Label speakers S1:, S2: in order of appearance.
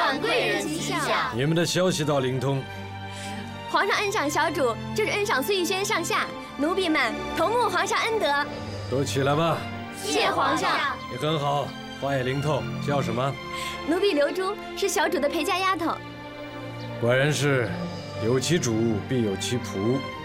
S1: 望贵人吉祥。
S2: 你们的消息到灵通。
S3: 皇上恩赏小主，就是恩赏孙玉轩上下，奴婢们同慕皇上恩德。
S2: 都起来吧。
S1: 谢皇上。
S2: 你很好，话也灵透。叫什么？
S3: 奴婢刘珠，是小主的陪嫁丫头。
S2: 果然是有其主必有其仆。